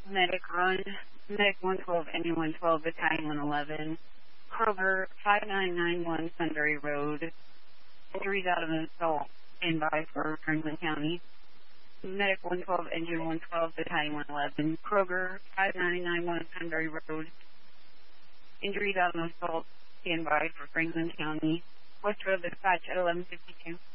Medic Run, Medic 112, Engine 112, Battalion 111, Kroger, 5991 Sunbury Road, injuries out of an assault, stand by for Franklin County. Medic 112, Engine 112, Battalion 111, Kroger, 5991 Sunbury Road, injuries out of an assault, stand by for Franklin County. West Road Dispatch at 1152.